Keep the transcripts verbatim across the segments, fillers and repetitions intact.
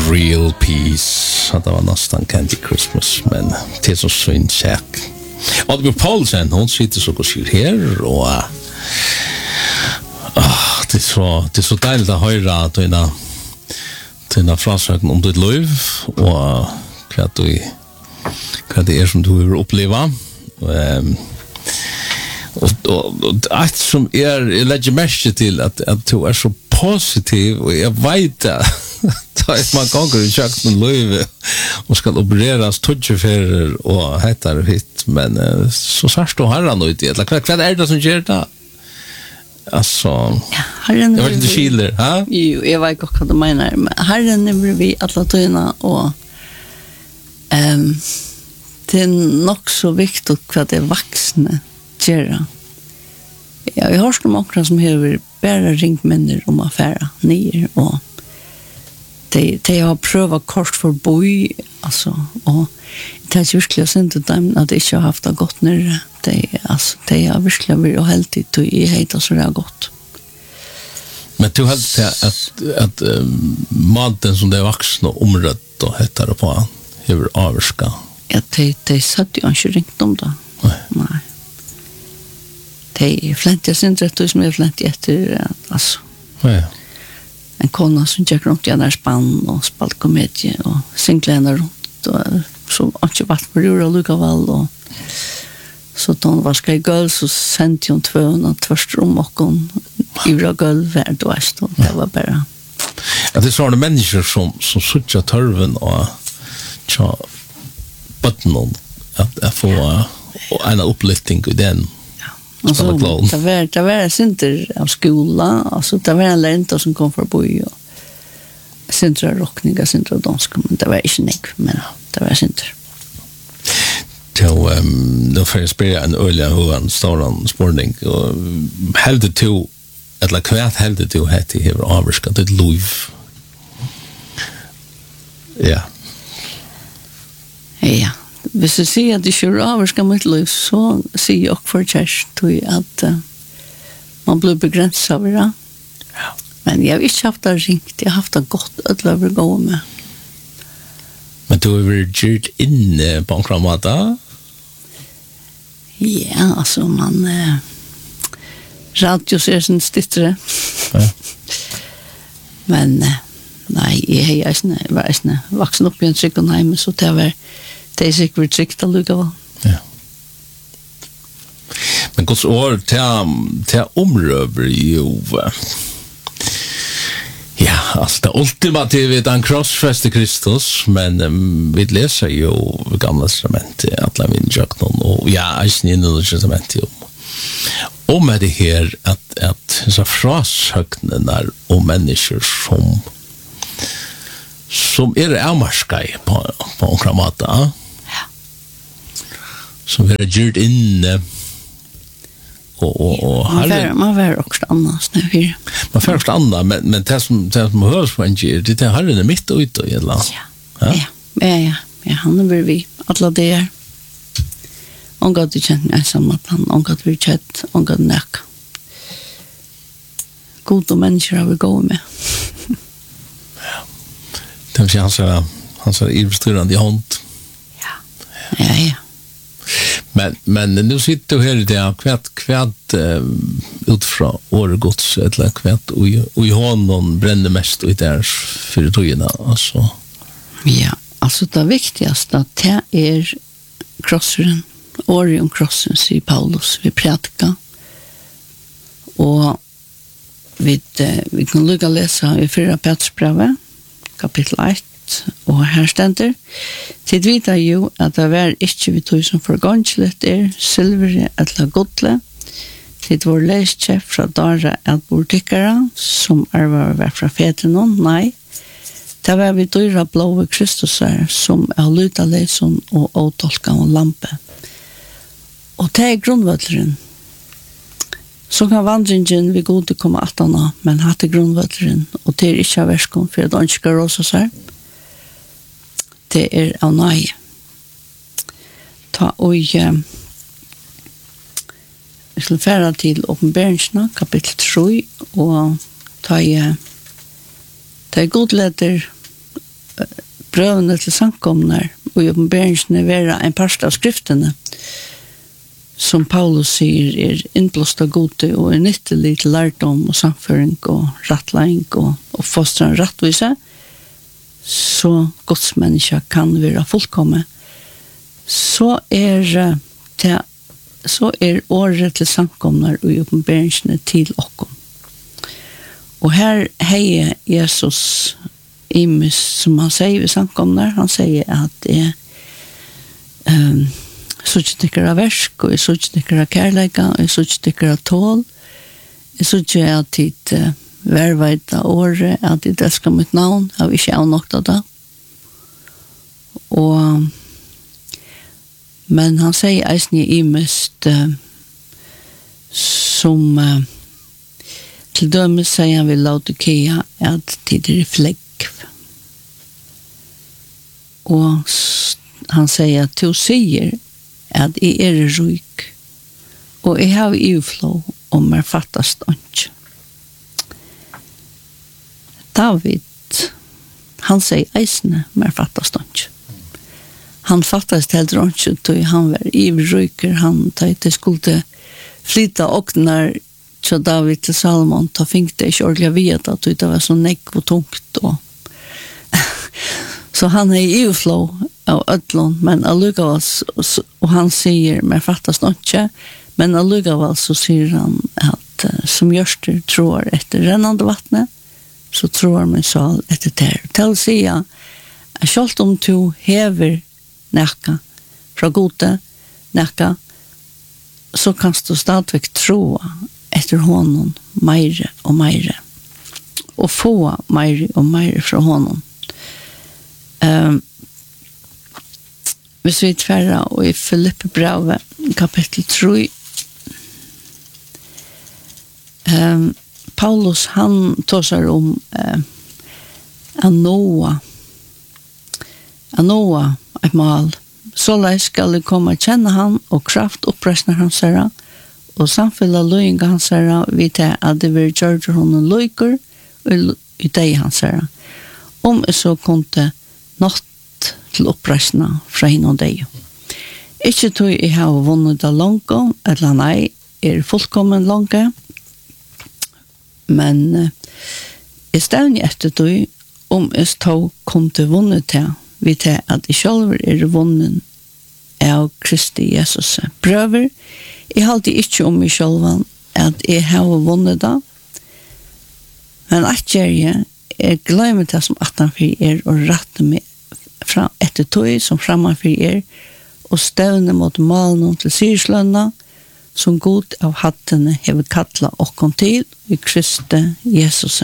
Real Peace. Det var nästan Candy Christmas, men det är så synd säk. Oliver Paulsen, hon sitter så och här och ah, det är så det är så dejligt att höra dina dina frasöken om ditt liv och vad du vad det är som du vill uppleva. Um, och och, och allt som är jag lägger mest till att att du är så positiv och jag vet att att man går i köknen liv och ska opereras touchfärger och heter hit men uh, så så står herran ut i eller vad är det som gör det? Alltså ja, herren jag vet inte skiljer, ha? Jo, jag vet också vad du menar, men herren är vi alla tyna och ehm um, det är nog så viktigt vad det är vuxna gör. Ja, jag har hört om också som har bara ringt människor om affärer ner och de, de har prövat kort för boj alltså, och det är virkelig inte dem att de inte har haft det gott nere. De, alltså, de har virkelig vært uheldig og jeg heter så det har gått. Men du hade att att, att um, maten som det är vuxna omrött och heter det på hur avska. Ja, de, de satt ju inte ringt om det. Nej. Nej. De fläntiga syndret som är fläntiga efter alltså. Ja. En kona som gick runt i en spann och spalt komedie och singlarna runt och så inte varit på rura lukka väl och så då hon var ska i gulv så sände hon tvåna tvärst rum och hon i våra gulv här då och det var bara ja, det är sådana människor som, som suttjar törven och tja button att, att få och en upplyftning i den. Och så det var det var center av skolan alltså det var en lärare som kom förbi och center rockninga center dansk men det var inte nek men det var center. Så um, då får jag spela en ölja hur en stor sporting och helde to eller kvart helde to hette här avskat det liv. Ja. Ja. Hvis du sier at du kjører over skal mitt liv, så sier jeg også for kjærest at uh, man blir begrenset over det. Ja. Men jeg har ikke haft det ringt, jeg har haft det godt at la være gå med. Men du har vært gjort inne på en kramata? Ja, altså man uh, radio ser sin stittere. Ja. Men uh, nei, jeg er ikke, jeg var ikke voksen opp i en trykkenheim, så det var det är säkert tryckt att lugga va. Ja. Men Guds ord till till omröver ju ja, alltså det ultimativa är den krossfäste Kristus, men um, vi läser ju gamla testamentet alla vinjakton och ja, i nya testamentet om med det här att att så frashögnen om människor som som är avmarskade på på en kramata. Som är gjort inne och och och man var man var också annars nu här. Man får också andra men men det som det som hörs på en ger det är hallen är mitt ute i alla. Ja. Ja. Ja, ja. Ja, han är vi alla där. On got the chance ensam plan, on got vi chat, on got näck. God och människor har vi gå med. Ja. Det känns så han så illustrerande i hand. Ja. Ja, ja. Men men nu sitter du här där kvärt kvärt uh, utifrån årgods eller kvärt och och i honom bränner mest och där för tojorna alltså. Ja, alltså det viktigaste att det är krossen, Orion krossen i Paulus vi pratar. Och vi vi kan lugga läsa i förra Petrusbrevet kapitel ett. Og her stender, tid vita jo at det var ikke vi tog som forganslet er, silvere eller godle, tid var leske fra dara at bortikkere, som er var fra fetrenon, nei, det var vi dyra blåve Kristusar, som er lyta leson og åtolka og lampe. Og det er grunnvøtleren. Så kan vandringen vi gode komme attana, men hatt er grunnvøtleren, og det er ikke av verskon, for det er ikke råsa seg. Det er av nøye. Ta og uh, jeg skal fære til åpenbæringsna, kapittel tre, og ta i uh, ta i godleder uh, brøvene til samkomnar og i oppenberingsene være en part av skriftene som Paulus sier er innblåst av gode og er nyttelig til lærdom og samføring og rattlæring og, og fostran rattvise, så godsmenneska kan være fullkomme, så er til, så er året til samkomnar og i oppenberingsene til okkom. Og her heier Jesus imus, som han sier i samkomnar, han sier at det er um, så ikke tykker av versk, og jeg så ikke tykker av kærleika, og jeg så ikke tykker av tål, jeg så ikke at tid uh, verveida året, at tid elsker mitt navn, jeg har ikke avnåkt av det. Og, men han sier eisen i imest, uh, som uh, til dømes sier han vil Laodikea, at tid er i flekk. Og han sier at du sier at jeg er ryk, og jeg har uflå om jeg fattast ikke. David, han sier eisene, men jeg fattast ikke. Han fattast heller ikke, og han var ivryker, han tenkte skulle flytta oknar til David til Salomon, da fikk det ikke ordentlig vite, at det var så nekk og tungt, og så han er uflå av ödlon, men allugavall, og han sier, men fattas ikke, men allugavall så sier han at uh, som gjørster tror etter rennande vattnet, så tror min sal etter ter. Til å si at selv om du hever nekka fra gode nekka, så kan du stadigvæk tro etter honom meire og meire, og få meire og meire fra honom. Um, Hvis vi tverra og i Filippe brevet, kapittel tre, um, Paulus han tåsar om uh, Anoa, Anoa, et mal. Såleis skal det komme å kjenne han, og kraft oppresner hans herra, og samfylla løyinga hans herra, vi til at det vil gjøre honom løyker, og i deg hans herra. Om jeg så kunne nått til oppreisna fra henne og deg. Ikke tog jeg har vunnet det langt, eller nei, er fullkommen langt, men jeg stevner etter tog om jeg tog kom til vunnet til, vi til at jeg selv er vunnet av Kristi Jesus. Prøver, jeg halte ikke om meg selv at jeg har vunnet det, men at jeg er glemmer det som at han er og rette meg fra etter tog som framfor er, og stevne mot malen til syrslønna, som god av hattene hever kattla og kom til i Kristi Jesus.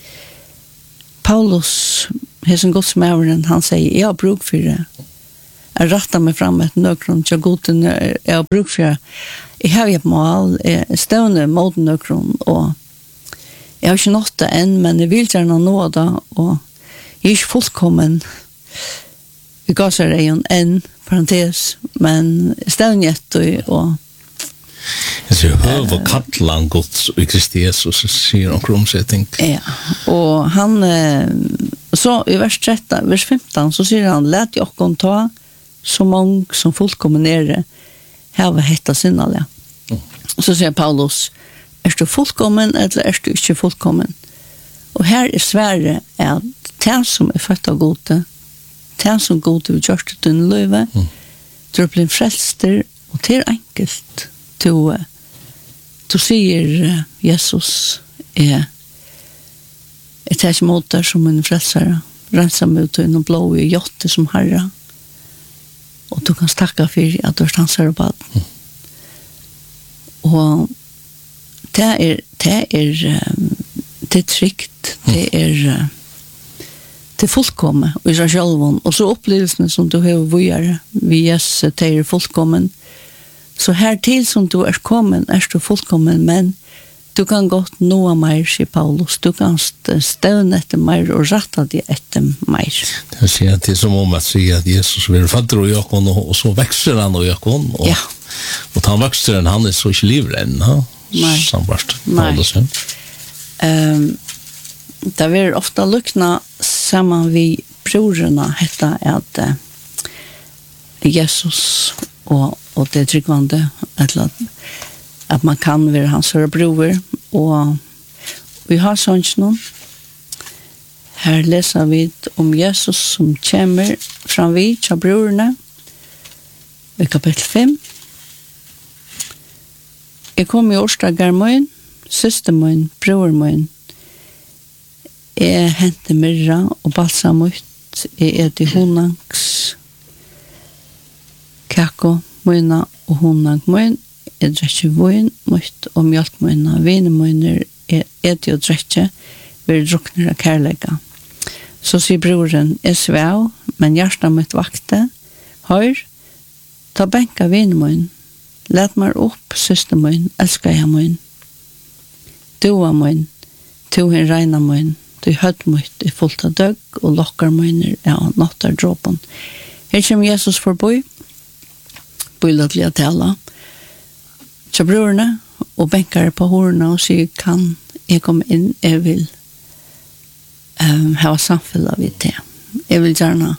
Paulus, hesen godsmæveren, han sier, jeg har bruk for det. Jeg rattar meg fram et nøkron til goden, jeg har bruk for det. Jeg har et mal, jeg stevne mot nøkron, og jeg har ikke nått det enn, men jeg vil gjerne nå det, og jeg er ikke fullkommen. Vi gav seg det en en parentes, men stevnjet og, og jeg sier, høv og kattlan gods og Kristi Jesus, sier han kromsetting. Ja, og han, så i vers tretten, vers femten, så sier han, let jeg okkom ta så mange som fullkommen nere, her var hetta sinnalega. Mm. Så sier Paulus, er du fullkommen, eller er du ikke fullkommen? Og her er svære at det som er født av gode, det som gode vi gjør til din løyve, mm. du er blitt frelster, og det er enkelt. Du, du sier Jesus er et her måter som en frelsere, renser meg ut og blå i hjotte som herre, og du kan stakke for at du er stansere på det. Mm. Og det er, det er, det er trygt, det er det er fullkommen og i seg selv, og så opplevelsene som du har vært vi Jesus, det er fullkommen. Så her til som du er kommet, er du fullkommen, men du kan godt nå mer, sier Paulus. Du kan støvne etter mer og rette deg etter mer. Det vil si at det er som om at sier at Jesus vil fatter og jakken, og så vekser han og jakken, og, ja. og han vekser han, han er så ikke livrenn, ha? Nei. Samvart. Nei. Um, det vil ofta lukna sammen vi brorna hetta at uh, Jesus og, og det tryggvande at, at man kan være hans bror og vi har sånt noen. Her leser vi om Jesus som kommer fram vid til brorene i kapittel fem. Jeg kom i årsdager min, søster min, bror min. Jeg hentet myrra og balsam ut. Jeg er til honangs kakko mine og honang min. Jeg drekker vin mot og mjalt mine. Vine mine er til å drekke. Vi drukner av kærlega. Så sier broren, jeg svev, men hjertet mitt vakte. Hør, ta benka vine mine. Let meg opp, søster min, elsker jeg min. Du er min, du er regner min, du høtt mitt er fullt av døgg, og lokker min er av nattar dråpen. Her kommer Jesus forbi, bøylet til å tale, til brorene, og benker på horene, og sier, kan jeg komme inn, jeg vil um, ha samfunnet av det. Jeg vil gjerne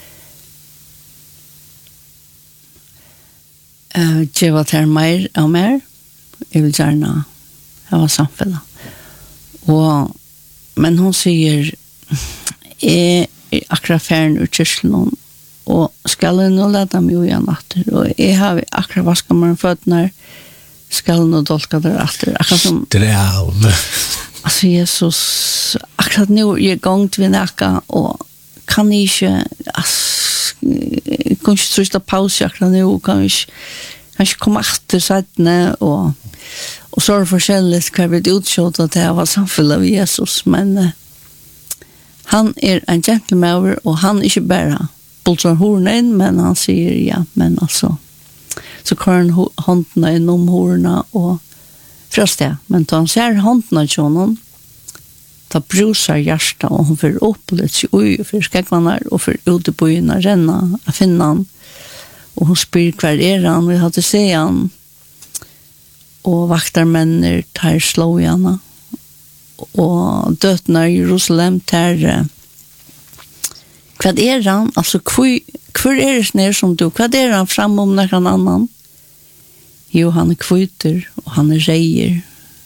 Uh, Gjeva til mer og mer. Jeg vil gjerne ha samfunnet. Og, men hun sier, jeg er akkurat ferdig ur kyrkelen, og skal jeg nå lede meg jo igjen etter. Og jeg har akkurat vasket meg føttene, skal jeg nå dolke der etter. Akkurat som... Strav. Altså, Jesus, akkurat nå er jeg gang til vinnerka, og kan jeg ikke... Altså, jeg kan ikke trøste pause akkurat nå, kan jeg ikke, kan ikke komme etter sættene, og, og så er det forskjellig hva vi utkjøtt at jeg var samfunnet av Jesus, men uh, han er en gentleman, og han er ikke bare bulter horene inn, men han sier ja, men altså, så kører han håndene innom horene, og først det, men da han ser håndene til honom, ta brusar hjärsta och hon får upp och lite oj och för skäckvanar och för ute på byn renna att finna han och hon spyr kvar är han vi hade se han och vaktar männer tar slå gärna och dötnar i Jerusalem tar kvar är han alltså kvar kvar är det ner som du kvar är han fram om någon annan jo han är kvuter och han är rejer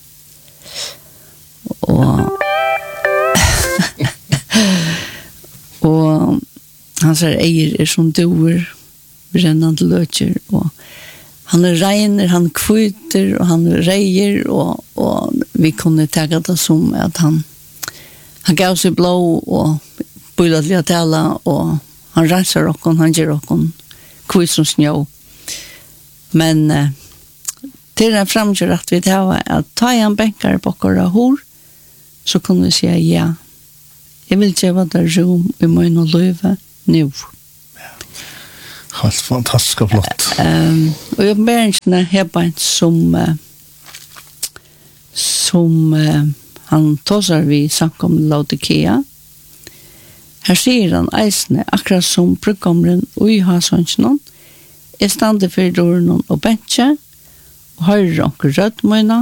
och og hans er eier er som doer brennende løtjer og han er regner, han kvuter og han er reier og, og vi kunne tagga det som at han han gav seg blå og bøylet til å tale og han renser okken, han gjør okken kvut som snjå men uh, til den fremgjør at vi tar at ta en benkar på akkurat hår så kunne vi si ja jeg vil gjøre det rom i min og løyve nå. Ja. Helt fantastisk og flott. Um, og jeg ber ikke her på en som uh, som uh, han tåser vi snakket om Laodikea. Her sier han eisene akkurat som brukkommeren og i hasvansjonen er stande for dårene og bensje og høyre onker rødmøyene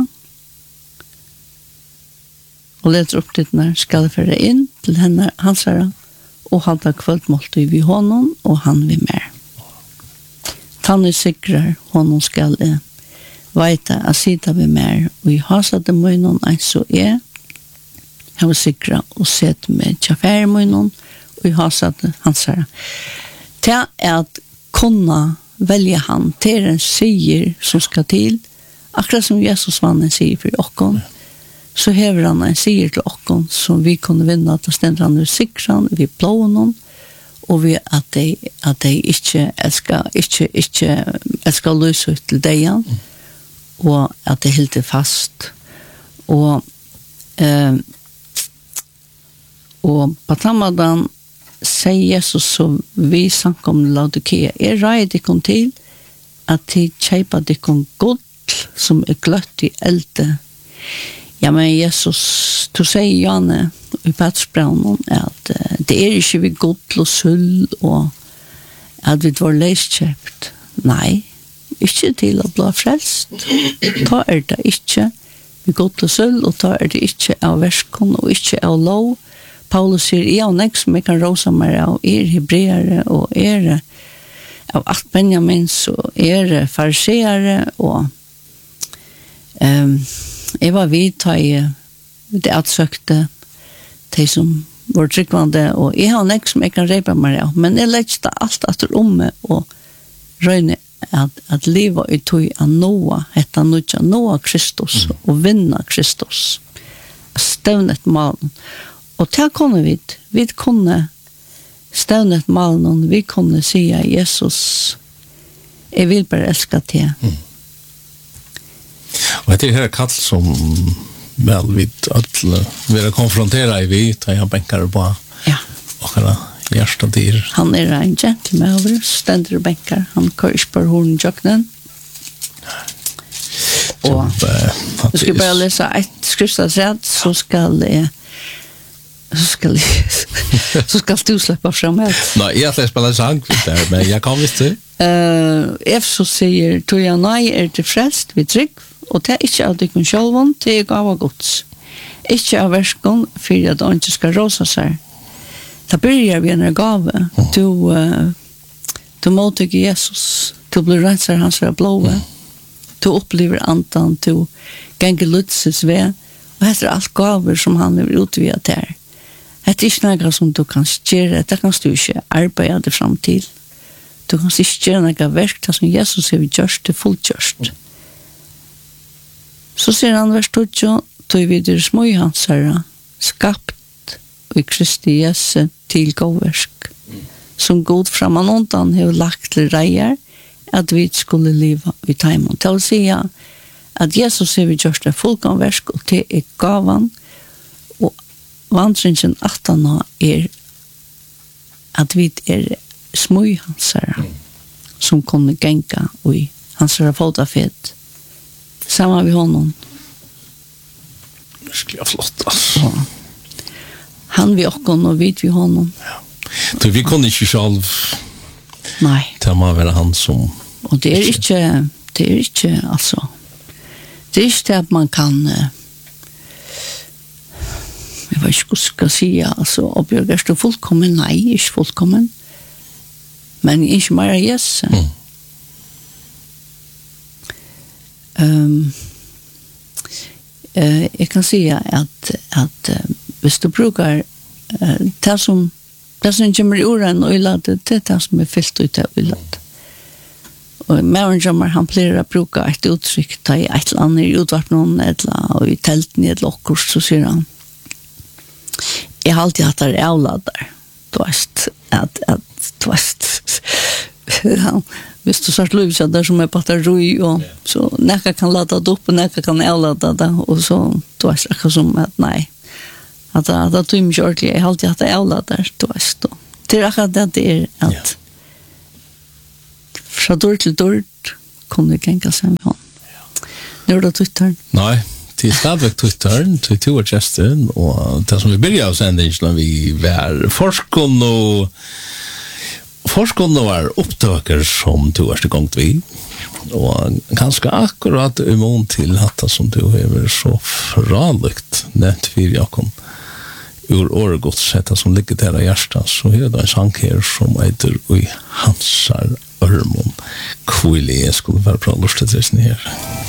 og leder opp ditt når skal føre inn til henne hans herre og halda kveldmåltid vi honom og han vi mer. Tanne sikrer honom skal veite at sida vi mer og i hasade møynon en så er har vi sikret og sett med tjafære møynon og i hasade hans herre. Til at kunne velge han til en sier som skal til akkurat som Jesus vannen sier for okkon så hever han en sier til okkon som vi kunne vinne at stender han ur sikran vi blåen hon og vi at de, at de ikke elsker ikke, ikke elsker løse ut til deg mm. og at de hilder fast og eh, og på tammadan sier Jesus som vi sank om Laodikea er rei dikon til at de kjeipa dikon god som er gløtt i elde ja, men Jesus, du sier Janne i Patsbraunen at uh, det er ikke vi god og sull og at vi var leiskjøpt. Nei, ikke til å bli frelst. Ta er det ikke vi god og sull og ta er det ikke av verskon og ikke av lov Paulus sier, jeg har nek som jeg kan rosa meg av, er hebreere, og er av at Benjamins, og er fariseere, og um, jeg var vidta i det atsøkte, de som var tryggvande, og jeg har nek som jeg kan reipa meg av, men jeg legger det alt etter om meg, og røyne at, at livet i tog av Noah, etter Noah, Noah Kristus, mm. og vinna Kristus, stevnet malen. Og til kunne vi, vi kunne stevnet malen, vi kunne si Jesus, jeg vil bare elske til. Mm. Og det er her kall som vel vi alle vil konfrontere i vi, da jeg benker på ja. og hva hjärsta dyr. Han er en gentleman, stender bänkar. Han kör ikke på horn joknen. Og jeg skal bare lese et skriftstadsrett, så skal jeg så skal jeg så skal du slippe frem her. Nei, jeg har spela sang, men jeg kan visst det. Uh, Efsos sier, «Tog jeg nei er til frelst ved trygg, og det er ikke av dykken sjølven, det er gav av gods. Ikke av verskon, for at han ikke skal råse seg. Da börjar vi en gave. Du, uh, du måttycker Jesus. Du blir rensar hans blåa. Du upplever antan. Du ganger lutses ved. Og det er alt gaver som han vil utvida til. Det er ikke noe som du kan gjøre. Det kan du ikke arbeide det fram til. Du kan ikke gjøre noe verk det som Jesus har gjort til fullgjørst. Så sier han vers tjugo, «Tog vi der små i hans herre, skapt i Kristi Jesu til gåversk, som god framan undan har lagt til reier, at vi skulle leva i teimen. Til å si at Jesus har gjort det fullkomversk, og det er gavan, og vandringen attana er at vi er små i hans herre, som kunne genka i hans herre fotafet. Samma vi honom. Det skulle jag flott, alltså. Han vi okkon og vid vi honom. Ja. Så vi kunne ikke selv Nei. Det må være han som og det er ikke det er ikke altså det er ikke at man kan uh, jeg vet ikke hva jeg skal si altså oppgjør er fullkommen nei, ikke fullkommen men ikke mer yes mm. um, uh, jeg kan si at at uh, hvis du brukar uh, det som det som kommer i oren og iladet, det er det som er fyllt ut av iladet. Og Maren Jammer, han pleier å bruke et uttrykk, ta i et eller annet i utvart noen, og i telten i et lokkurs, så sier han, jeg har alltid hatt det avlader, du vet, at, at, du vet, han, hvis du sagt lov, så er det som er batteri, og så nekka kan lade det opp, og nekka kan avlade det, og så, du vet, akkurat som at nei, at det er tog mye ordentlig, jeg har alltid hatt det avlader, du vet, det er akkurat det det er, at fra dør til dør kunne jeg genka seg med hånd. Nå er det Twitter. Nei, det er stadigvæk Twitter, til to og gesten, og det som vi begynner av sendingen, vi var forskånd og forskånd var opptøker som to er gongt vi, og ganske akkurat imot til hatt som du har så fralykt nett for Jakob ur åregods setta som ligger der av hjertet, så er det en sang her som heter Ui Hansar Ørmon. Kvile, jeg skulle være bra lust til det her.